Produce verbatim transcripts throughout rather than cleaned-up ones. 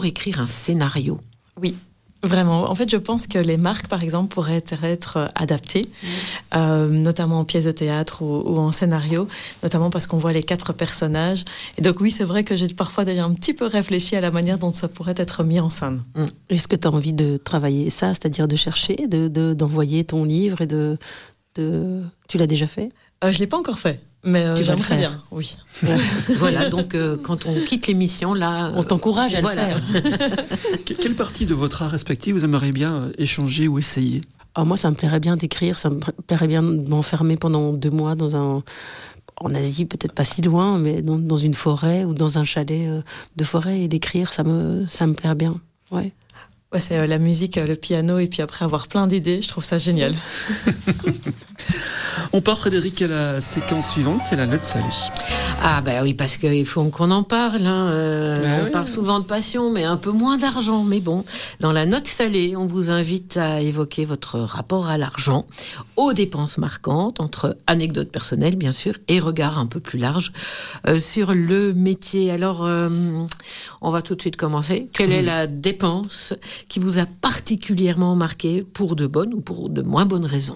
pour écrire un scénario. Oui. Vraiment. En fait, je pense que les marques, par exemple, pourraient être, être adaptées, mmh. euh, notamment en pièces de théâtre ou, ou en scénario, notamment parce qu'on voit les quatre personnages. Et donc oui, c'est vrai que j'ai parfois déjà un petit peu réfléchi à la manière dont ça pourrait être mis en scène. Mmh. Est-ce que tu as envie de travailler ça, c'est-à-dire de chercher, de, de, d'envoyer ton livre et de... de... Tu l'as déjà fait ? euh, Je ne l'ai pas encore fait. Mais euh, tu vas le faire. Bien, oui. Voilà, donc euh, quand on quitte l'émission, là... On t'encourage euh, à voilà. le faire. Quelle partie de votre art respectif vous aimeriez bien échanger ou essayer ? Alors moi, ça me plairait bien d'écrire, ça me plairait bien de m'enfermer pendant deux mois dans un... en Asie, peut-être pas si loin, mais dans, dans une forêt ou dans un chalet de forêt et d'écrire, ça me, ça me plairait bien, ouais. Ouais, c'est euh, la musique, euh, le piano, et puis après avoir plein d'idées, je trouve ça génial. On part, Frédéric, à la séquence suivante, c'est la note salée. Ah bah oui, parce qu'il faut qu'on en parle. Hein. Euh, bah on oui. parle souvent de passion, mais un peu moins d'argent. Mais bon, dans la note salée, on vous invite à évoquer votre rapport à l'argent, aux dépenses marquantes, entre anecdotes personnelles, bien sûr, et regard un peu plus large euh, sur le métier. Alors, euh, on va tout de suite commencer. Quelle mmh. est la dépense qui vous a particulièrement marqué pour de bonnes ou pour de moins bonnes raisons ?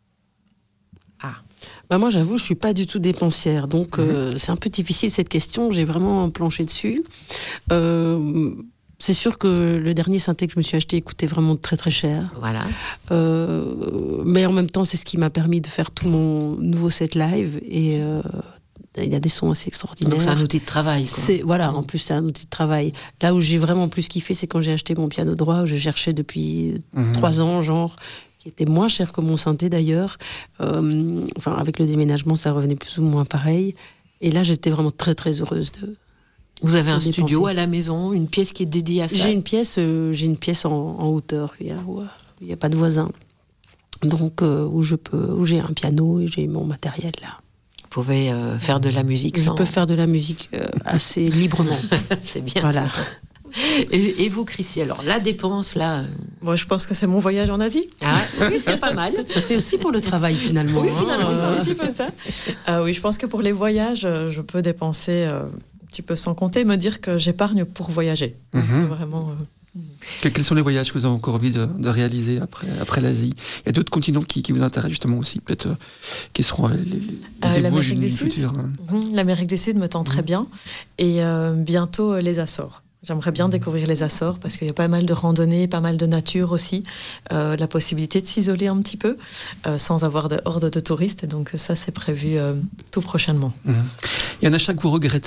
Ah. Bah moi, j'avoue, je suis pas du tout dépensière, donc mmh. euh, c'est un peu difficile cette question. J'ai vraiment planché dessus. Euh, c'est sûr que le dernier synthé que je me suis acheté coûtait vraiment très très cher. Voilà. Euh, mais en même temps, c'est ce qui m'a permis de faire tout mon nouveau set live et euh, il y a des sons assez extraordinaires. Donc c'est un outil de travail, quoi. C'est, voilà, mmh. en plus c'est un outil de travail. Là où j'ai vraiment plus kiffé, c'est quand j'ai acheté mon piano droit, où je cherchais depuis mmh. trois ans, genre, qui était moins cher que mon synthé d'ailleurs. Euh, enfin, avec le déménagement, ça revenait plus ou moins pareil. Et là, j'étais vraiment très très heureuse de. Vous avez un dépenser. Studio à la maison, une pièce qui est dédiée à ça ? J'ai une pièce, euh, j'ai une pièce en, en hauteur, il n'y a, a pas de voisin. Donc, euh, où, je peux, où j'ai un piano et j'ai mon matériel là. Vous pouvez euh, faire de la musique Je sans... peux faire de la musique euh, assez librement. C'est bien voilà. ça. Et, et vous, Chrissy, alors la dépense, là... Moi, je pense que c'est mon voyage en Asie. Ah, oui, c'est pas mal. C'est aussi pour le travail, finalement. Oui, finalement, hein. c'est un petit peu ça. Euh, oui, je pense que pour les voyages, je peux dépenser euh, un petit peu sans compter, me dire que j'épargne pour voyager. Mm-hmm. C'est vraiment... Euh... Quels sont les voyages que vous avez encore envie de, de réaliser après, après l'Asie ? Il y a d'autres continents qui, qui vous intéressent justement aussi, peut-être, euh, qui seront les, les euh, ébauches d'une future. Hein. Mmh, L'Amérique du Sud me tente mmh. très bien. Et euh, bientôt, euh, les Açores. J'aimerais bien découvrir les Açores parce qu'il y a pas mal de randonnées, pas mal de nature aussi. Euh, la possibilité de s'isoler un petit peu euh, sans avoir de horde de touristes. Et donc ça, c'est prévu euh, tout prochainement. Mmh. Il y en a un achat que vous regrettez ?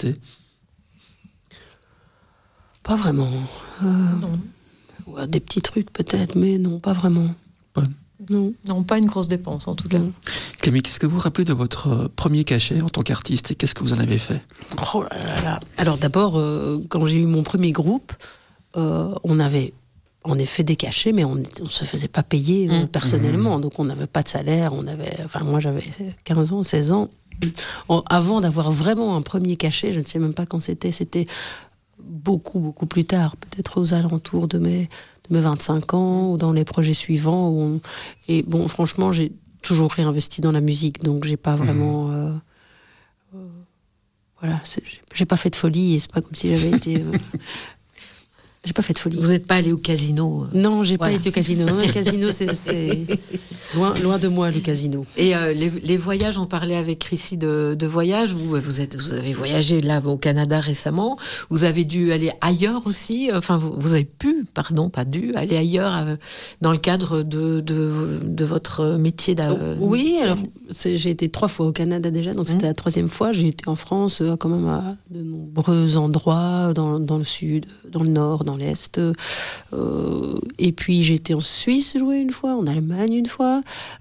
Pas vraiment. Euh, non. Ouais, des petits trucs peut-être, mais non, pas vraiment. Pas... Non. non, pas une grosse dépense en tout cas. Clémy, qu'est-ce que vous vous rappelez de votre premier cachet en tant qu'artiste et qu'est-ce que vous en avez fait ? Oh là là là. Alors d'abord, euh, quand j'ai eu mon premier groupe, euh, on avait en effet des cachets, mais on ne se faisait pas payer euh, mmh. personnellement, mmh. donc on n'avait pas de salaire. On avait, enfin moi j'avais quinze ans, seize ans. Avant d'avoir vraiment un premier cachet, je ne sais même pas quand c'était, c'était beaucoup, beaucoup plus tard, peut-être aux alentours de mes, de mes vingt-cinq ans ou dans les projets suivants. Où on... Et bon, franchement, j'ai toujours réinvesti dans la musique, donc j'ai pas vraiment... Euh, euh, voilà, c'est, j'ai pas fait de folie et c'est pas comme si j'avais été... Euh, j'ai pas fait de folie. Vous n'êtes pas allé au casino ? Non, j'ai voilà. pas été au casino. Non, le casino, c'est, c'est... Loin, loin de moi, le casino. Et euh, les, les voyages, on parlait avec Chrissy de, de voyages. Vous, vous, êtes, vous avez voyagé là au Canada récemment. Vous avez dû aller ailleurs aussi. Enfin, vous, vous avez pu, pardon, pas dû, aller ailleurs euh, dans le cadre de, de, de votre métier. Euh, oui, alors c'est, j'ai été trois fois au Canada déjà, donc mmh. c'était la troisième fois. J'ai été en France, euh, quand même à de nombreux endroits, dans, dans le sud, dans le nord, dans l'Est. Euh, et puis j'ai été en Suisse jouer une fois, en Allemagne une fois.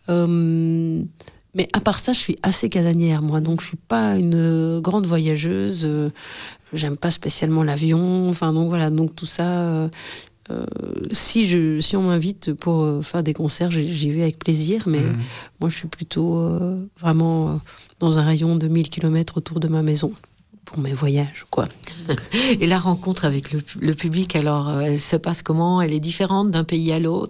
Euh, mais à part ça, je suis assez casanière, moi. Donc je suis pas une grande voyageuse. Euh, j'aime pas spécialement l'avion. Enfin, donc voilà. Donc tout ça. Euh, euh, si je, si on m'invite pour faire des concerts, j'y, j'y vais avec plaisir. Mais mmh. moi, je suis plutôt euh, vraiment dans un rayon de mille kilomètres autour de ma maison. Pour mes voyages, quoi. Et la rencontre avec le, le public, alors, elle se passe comment ? Elle est différente d'un pays à l'autre ?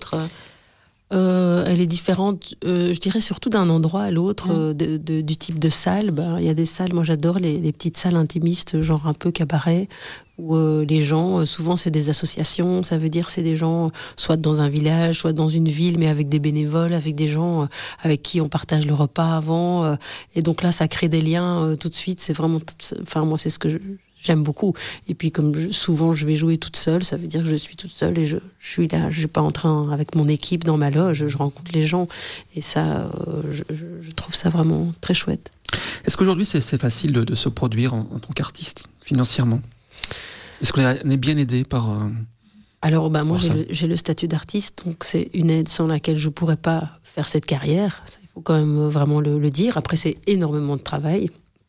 euh, Elle est différente, euh, je dirais surtout d'un endroit à l'autre, mmh. euh, de, de, du type de salle. Ben, il y a des salles, moi j'adore les, les petites salles intimistes, genre un peu cabaret, où où euh, les gens, euh, souvent c'est des associations, ça veut dire c'est des gens, euh, soit dans un village, soit dans une ville, mais avec des bénévoles, avec des gens euh, avec qui on partage le repas avant. Euh, et donc là, ça crée des liens euh, tout de suite. C'est vraiment, enfin moi, c'est ce que je, j'aime beaucoup. Et puis comme je, souvent je vais jouer toute seule, ça veut dire que je suis toute seule et je, je suis là, je suis pas en train avec mon équipe dans ma loge, je rencontre les gens. Et ça, euh, je, je trouve ça vraiment très chouette. Est-ce qu'aujourd'hui c'est, c'est facile de, de se produire en, en tant qu'artiste, financièrement ? Est-ce qu'on est bien aidé par... Euh, Alors bah, moi j'ai le, j'ai le statut d'artiste, donc c'est une aide sans laquelle je pourrais pas faire cette carrière. Ça, il faut quand même vraiment le, le dire. Après c'est énormément de travail.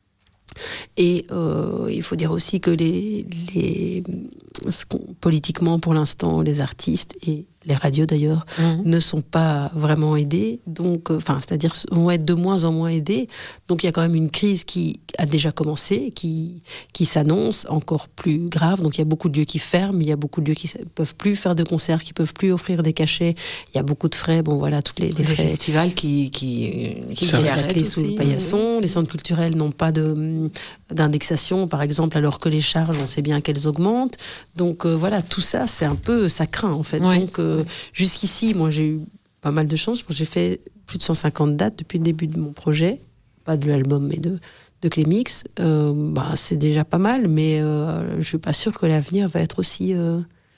Et euh, il faut dire aussi que les, les, politiquement pour l'instant les artistes et les radios d'ailleurs mmh. ne sont pas vraiment aidés, donc enfin euh, c'est-à-dire vont être de moins en moins aidés. Donc il y a quand même une crise qui a déjà commencé, qui qui s'annonce encore plus grave. Donc il y a beaucoup de lieux qui ferment, il y a beaucoup de lieux qui peuvent plus faire de concerts, qui peuvent plus offrir des cachets. Il y a beaucoup de frais. Bon voilà, toutes les, les, les frais, festivals qui qui qui, qui arrêtent sous le paillasson. Les centres culturels n'ont pas de d'indexation par exemple, alors que les charges on sait bien qu'elles augmentent. Donc euh, voilà, tout ça c'est un peu, ça craint en fait. Oui. Donc euh, jusqu'ici, moi j'ai eu pas mal de chance. J'ai fait plus de cent cinquante dates depuis le début de mon projet, pas de l'album mais de, de Clémix. Euh, bah, c'est déjà pas mal, mais euh, je suis pas sûre que l'avenir va être aussi... Euh,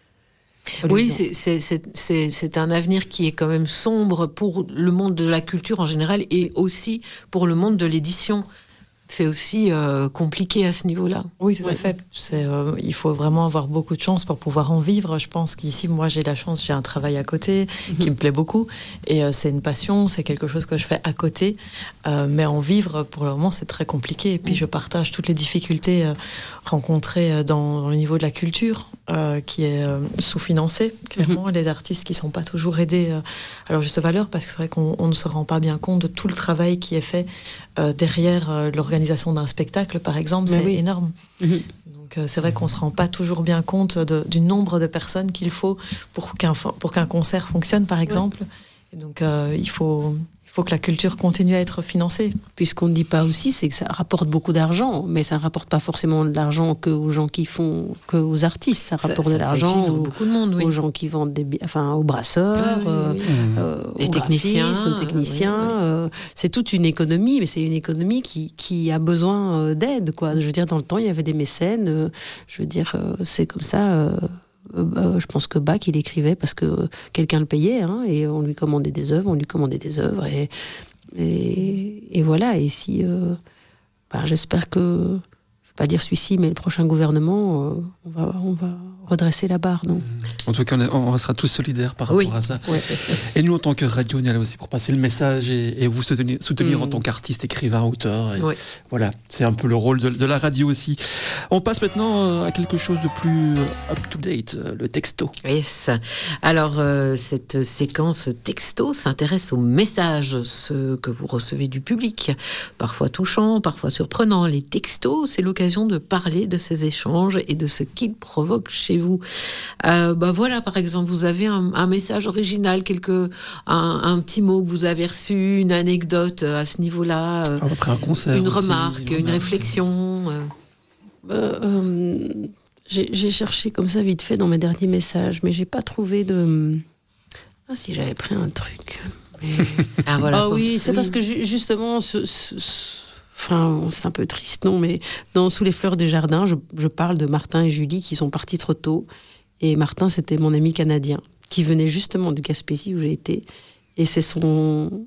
oui, c'est, c'est, c'est, c'est, c'est un avenir qui est quand même sombre pour le monde de la culture en général et aussi pour le monde de l'édition. C'est aussi euh, compliqué à ce niveau-là. Oui, tout à ouais. fait. C'est, euh, il faut vraiment avoir beaucoup de chance pour pouvoir en vivre. Je pense qu'ici, moi, j'ai la chance, j'ai un travail à côté mm-hmm. qui me plaît beaucoup. Et euh, c'est une passion, c'est quelque chose que je fais à côté. Euh, mais en vivre, pour le moment, c'est très compliqué. Et puis, mm. je partage toutes les difficultés euh, rencontrées dans, dans le niveau de la culture, euh, qui est euh, sous-financé, clairement. Mm-hmm. Les artistes qui ne sont pas toujours aidés euh, à leur juste valeur, parce que c'est vrai qu'on on ne se rend pas bien compte de tout le travail qui est fait euh, derrière euh, l'organisation L'organisation d'un spectacle, par exemple, mais c'est oui. énorme. Mmh. Donc, euh, c'est vrai qu'on ne se rend pas toujours bien compte de, du nombre de personnes qu'il faut pour qu'un, pour qu'un concert fonctionne, par exemple. Ouais. Et donc, euh, il faut... Il faut que la culture continue à être financée. Puis ce qu'on ne dit pas aussi, c'est que ça rapporte beaucoup d'argent, mais ça ne rapporte pas forcément de l'argent qu'aux gens qui font, qu'aux artistes. Ça rapporte ça, ça de l'argent aux, beaucoup de monde, oui. aux gens qui vendent des, enfin aux brasseurs, ah, oui, oui. Euh, mmh. les aux techniciens, aux techniciens. Oui, oui. Euh, c'est toute une économie, mais c'est une économie qui, qui a besoin d'aide, quoi. Je veux dire, dans le temps, il y avait des mécènes. Euh, je veux dire, euh, c'est comme ça. Euh, Euh, je pense que Bach, il écrivait parce que quelqu'un le payait, hein, et on lui commandait des œuvres, on lui commandait des œuvres, et, et, et voilà. Et si, euh, bah, j'espère que, je ne vais pas dire celui-ci, mais le prochain gouvernement, euh, on va, on va redresser la barre, non ? En tout cas, on, est, on restera tous solidaires par rapport oui. à ça. Ouais. Et nous, en tant que radio, on est là aussi pour passer le message et, et vous soutenir, soutenir mmh. en tant qu'artiste, écrivain, auteur. Et ouais. Voilà, c'est un peu le rôle de, de la radio aussi. On passe maintenant à quelque chose de plus up-to-date, le texto. Yes. Alors, euh, cette séquence texto s'intéresse aux messages, ceux que vous recevez du public. Parfois touchants, parfois surprenants. Les textos, c'est l'occasion de parler de ces échanges et de ce qu'ils provoquent chez vous. Euh, bah voilà, par exemple, vous avez un, un message original, quelque, un, un petit mot que vous avez reçu, une anecdote à ce niveau-là, euh, après un concert une aussi, remarque, une, une réflexion. Euh. Euh, euh, j'ai, j'ai cherché comme ça vite fait dans mes derniers messages, mais j'ai pas trouvé de. Ah si, j'avais pris un truc. Mais... ah voilà. Ah oui, c'est oui. parce que ju- justement. Ce, ce, ce... Enfin, c'est un peu triste, non, mais dans Sous les fleurs du jardin, je, je parle de Martin et Julie qui sont partis trop tôt. Et Martin, c'était mon ami canadien qui venait justement de Gaspésie où j'ai été. Et c'est son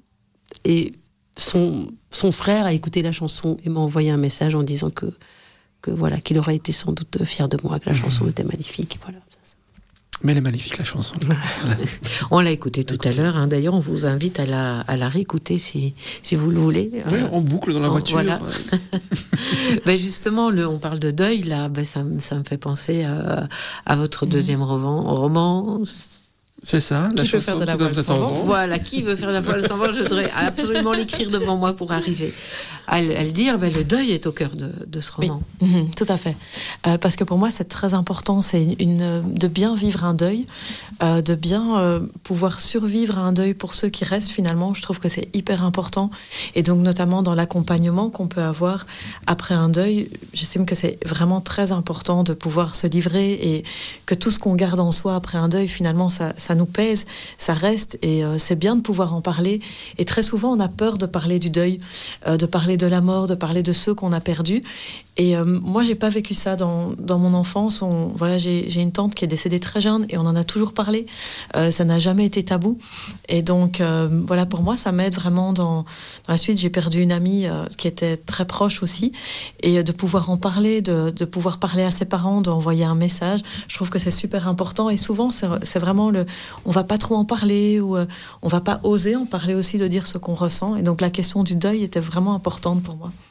et son son frère a écouté la chanson et m'a envoyé un message en disant que que voilà qu'il aurait été sans doute fier de moi, que la chanson mmh. était magnifique. Voilà. Mais elle est magnifique, la chanson. On l'a écoutée tout à l'heure. Hein. D'ailleurs, on vous invite à la, à la réécouter si, si vous le voulez. Oui, en boucle dans la voiture. Voilà. ben justement, le, on parle de deuil, là. Ben ça, ça me fait penser à, à votre deuxième roman. roman C'est ça, la qui chanson. Veut faire de la voile sans vent. Voilà, qui veut faire de la voile sans vent. Je voudrais absolument l'écrire devant moi pour arriver à, à le dire. Ben, le deuil est au cœur de, de ce roman. Oui, mmh, tout à fait. Euh, parce que pour moi, c'est très important, c'est une, une, de bien vivre un deuil. euh, de bien euh, pouvoir survivre à un deuil pour ceux qui restent finalement. Je trouve que c'est hyper important. Et donc notamment dans l'accompagnement qu'on peut avoir après un deuil, j'estime que c'est vraiment très important de pouvoir se livrer et que tout ce qu'on garde en soi après un deuil, finalement, ça, ça nous pèse, ça reste. Et euh, c'est bien de pouvoir en parler. Et très souvent, on a peur de parler du deuil, euh, de parler de la mort, de parler de ceux qu'on a perdus. Et euh, moi, j'ai pas vécu ça dans, dans mon enfance. On, voilà, j'ai, j'ai une tante qui est décédée très jeune et on en a toujours parlé. Euh, ça n'a jamais été tabou. Et donc, euh, voilà, pour moi, ça m'aide vraiment dans, dans la suite. J'ai perdu une amie euh, qui était très proche aussi. Et euh, de pouvoir en parler, de, de pouvoir parler à ses parents, d'envoyer un message, je trouve que c'est super important. Et souvent, c'est, c'est vraiment le... On va pas trop en parler ou euh, on va pas oser en parler aussi, de dire ce qu'on ressent. Et donc, la question du deuil était vraiment importante pour moi.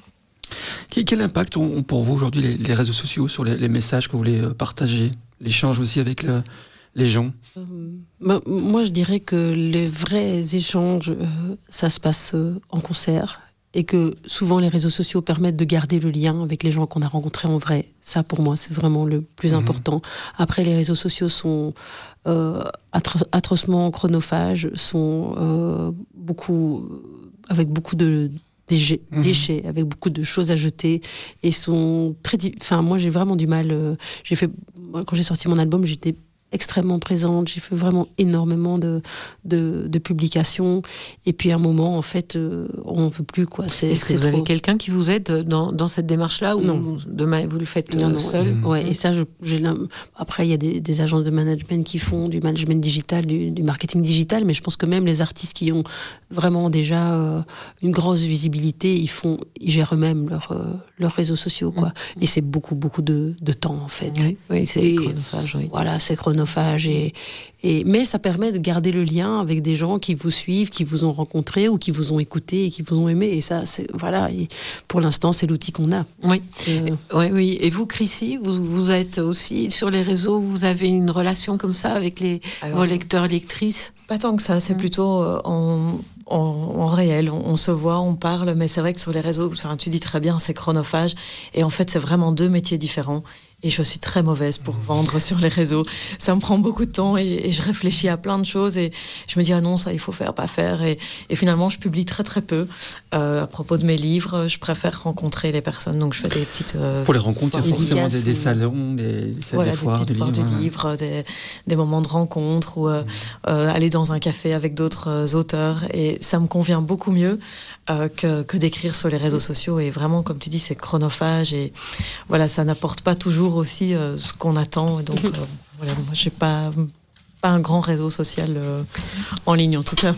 Quel impact ont pour vous aujourd'hui les, les réseaux sociaux sur les, les messages que vous voulez partager, l'échange aussi avec le, les gens? euh, bah, Moi, je dirais que les vrais échanges, euh, ça se passe euh, en concert, et que souvent les réseaux sociaux permettent de garder le lien avec les gens qu'on a rencontrés en vrai. Ça, pour moi, c'est vraiment le plus mmh. important. Après, les réseaux sociaux sont euh, atro- atrocement chronophages, sont euh, beaucoup, avec beaucoup de Déchets, mmh. déchets, avec beaucoup de choses à jeter, et sont très. Di- enfin, moi, j'ai vraiment du mal. Euh, j'ai fait quand j'ai sorti mon album, j'étais extrêmement présente. J'ai fait vraiment énormément de de, de publications. Et puis à un moment, en fait, euh, on n'en peut plus, quoi. C'est, Est-ce c'est que vous trop. avez quelqu'un qui vous aide dans dans cette démarche-là, ou non. demain vous le faites non, non, seul? Ouais, ouais. Et ça, je, j'ai après, il y a des, des agences de management qui font du management digital, du, du marketing digital, mais je pense que même les artistes qui ont vraiment déjà euh, une grosse visibilité, ils font, ils gèrent eux-mêmes leurs euh, leurs réseaux sociaux, quoi. Mmh. Et c'est beaucoup beaucoup de de temps, en fait. Oui, oui, c'est et, chronophage. Oui. Voilà, c'est chronophage et et mais ça permet de garder le lien avec des gens qui vous suivent, qui vous ont rencontré ou qui vous ont écouté et qui vous ont aimé. Et ça, c'est voilà. Et pour l'instant, c'est l'outil qu'on a. Oui, euh... oui, oui. Et vous, Chrissy, vous vous êtes aussi sur les réseaux. Vous avez une relation comme ça avec les Alors, vos lecteurs, lectrices? Pas tant que ça. C'est mmh. plutôt euh, en En, en réel, on, on se voit, on parle, mais c'est vrai que sur les réseaux, enfin, tu dis très bien, c'est chronophage, et en fait, c'est vraiment deux métiers différents. Et je suis très mauvaise pour vendre sur les réseaux. Ça me prend beaucoup de temps et, et je réfléchis à plein de choses et je me dis ah non, ça il faut faire, pas faire. Et, et finalement, je publie très très peu euh, à propos de mes livres. Je préfère rencontrer les personnes, donc je fais des petites. Euh, pour les rencontres, il y a forcément des, des salons, des, des, voilà, des foires, des des foires livres, du livre, des, des moments de rencontre ou euh, euh, aller dans un café avec d'autres euh, auteurs. Et ça me convient beaucoup mieux euh, que, que d'écrire sur les réseaux sociaux. Et vraiment, comme tu dis, c'est chronophage et voilà, ça n'apporte pas toujours aussi euh, ce qu'on attend. Donc euh, voilà, moi j'ai pas pas un grand réseau social euh, en ligne en tout cas.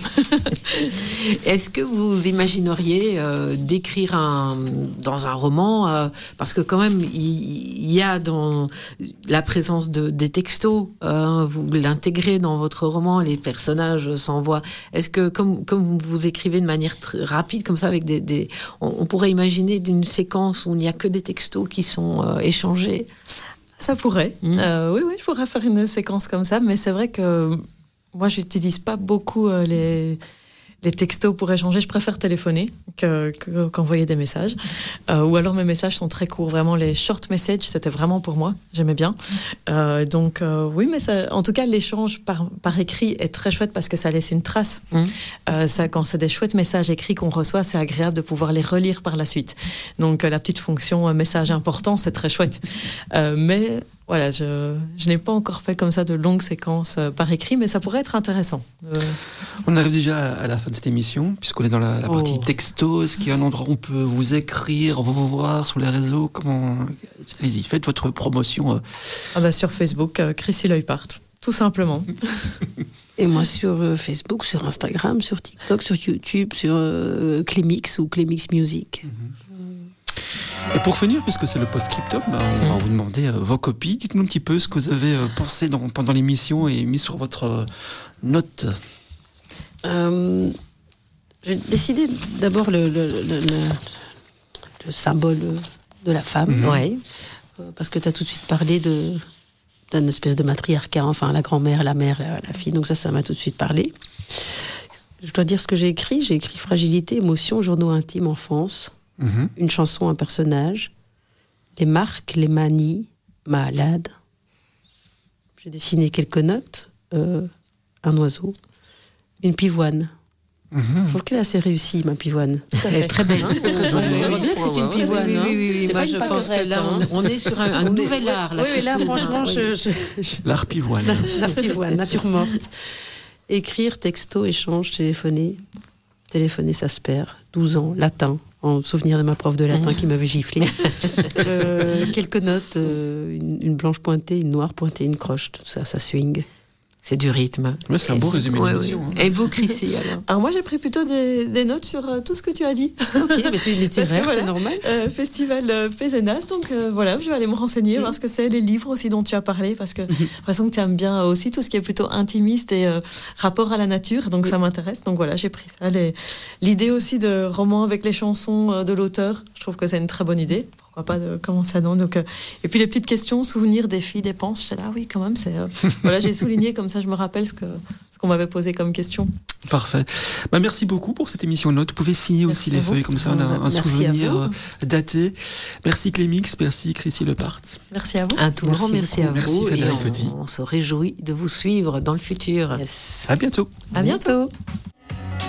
Est-ce que vous imagineriez euh, d'écrire un, dans un roman euh, parce que quand même il y, y a dans la présence de, des textos, euh, vous l'intégrez dans votre roman, les personnages s'envoient. Est-ce que comme, comme vous écrivez de manière très rapide comme ça avec des, des on, on pourrait imaginer une séquence où il n'y a que des textos qui sont euh, échangés? Ça pourrait. Mmh. Euh, oui, oui, je pourrais faire une séquence comme ça, mais c'est vrai que moi, j'utilise pas beaucoup euh, les, les textos pour échanger. Je préfère téléphoner que, que, qu'envoyer des messages. Euh, ou alors mes messages sont très courts. Vraiment, les short messages, c'était vraiment pour moi. J'aimais bien. Euh, donc, euh, oui, mais ça, en tout cas, l'échange par, par écrit est très chouette parce que ça laisse une trace. Mmh. Euh, ça, quand c'est des chouettes messages écrits qu'on reçoit, c'est agréable de pouvoir les relire par la suite. Donc, euh, la petite fonction euh, message important, c'est très chouette. Euh, mais voilà, je, je n'ai pas encore fait comme ça de longues séquences euh, par écrit, mais ça pourrait être intéressant. Euh... On arrive déjà à la fin de cette émission, puisqu'on est dans la, la partie oh. texto. Est-ce qu'il y a un endroit où on peut vous écrire, vous voir sur les réseaux? Comment... Allez-y, faites votre promotion. Euh... Ah bah sur Facebook, euh, Chrissy Leupart, tout simplement. Et moi sur euh, Facebook, sur Instagram, sur TikTok, sur YouTube, sur euh, Clemix ou Clemix Music. Mm-hmm. Et pour finir, puisque c'est le post-scriptum, bah, on va vous demander euh, vos copies. Dites-nous un petit peu ce que vous avez euh, pensé dans, pendant l'émission et mis sur votre euh, note. Euh, j'ai décidé d'abord le, le, le, le, le symbole de la femme. Mmh. Ouais. Euh, parce que tu as tout de suite parlé de, d'une espèce de matriarcat, enfin la grand-mère, la mère, la, la fille. Donc ça, ça m'a tout de suite parlé. Je dois dire ce que j'ai écrit. J'ai écrit fragilité, émotion, journaux intimes, enfance. Mmh. Une chanson, un personnage, les marques, les manies, malade. J'ai dessiné quelques notes euh, un oiseau, une pivoine. Mm-hmm. Je trouve qu'elle est assez réussie, ma pivoine. Elle est très belle. Hein, on voit bien que c'est une pivoine. Oui, oui, oui, oui. C'est Moi, pas je une pense que là, on, on est sur un, un on nouvel est, art. Là, oui, oui, là, franchement, je, je, je... l'art pivoine. L'art pivoine, nature morte. Écrire, texto, échange, téléphoner. Téléphoner, ça se perd. douze ans, latin. En souvenir de ma prof de latin qui m'avait giflé. euh, quelques notes, euh, une, une blanche pointée, une noire pointée, une croche. Tout ça, ça swing. C'est du rythme. Ouais, c'est un beau résumé ouais, d'émission. Oui. Hein. Et vous, Chrissy, alors? Alors moi, j'ai pris plutôt des, des notes sur euh, tout ce que tu as dit. Ok, mais c'est littéraire, voilà, c'est normal. Euh, Festival euh, Pézenas, donc euh, voilà, je vais aller me renseigner, mmh. voir ce que c'est, les livres aussi dont tu as parlé, parce que j'ai mmh. l'impression que tu aimes bien aussi tout ce qui est plutôt intimiste et euh, rapport à la nature, donc oui. ça m'intéresse. Donc voilà, j'ai pris ça. Les... L'idée aussi de roman avec les chansons euh, de l'auteur, je trouve que c'est une très bonne idée. Pourquoi pas de commencer à non donc euh... et puis les petites questions, souvenirs, défis, dépenses. Je sais là, oui, quand même, c'est euh... voilà, j'ai souligné comme ça, je me rappelle ce que ce qu'on m'avait posé comme question. Parfait. Bah, merci beaucoup pour cette émission note. Vous pouvez signer merci aussi les feuilles, comme ça on a un merci souvenir daté. Merci Clémix, merci Chrissy Lepart. Merci à vous. Un tout grand merci, merci à vous. Merci, et on, on, on se réjouit de vous suivre dans le futur. Yes. À bientôt. À bientôt.